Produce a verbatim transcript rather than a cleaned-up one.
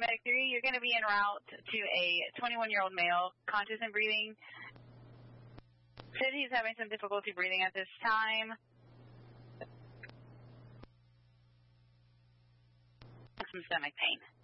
Paramedic three, you're going to be en route to a twenty-one-year-old male, conscious and breathing. Said he's having some difficulty breathing at this time. Some stomach pain.